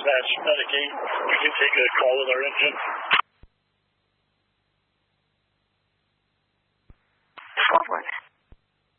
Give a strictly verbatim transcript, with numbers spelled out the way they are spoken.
dispatch Medicaid. We can take a call with our engine. Forward.